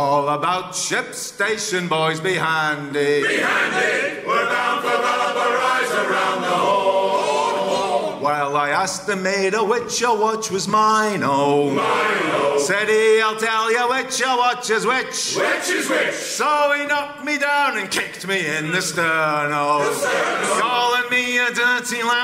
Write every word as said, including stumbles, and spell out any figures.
All about ship station, boys, be handy. Be handy, we're bound for Valparaiso around the hold. Well, I asked the maid a which a watch was mine, oh. Mine, oh. Said he, I'll tell you which a watch is which. Which is which? So he knocked me down and kicked me in the stern, oh. The stern, oh. Calling me a dirty lout.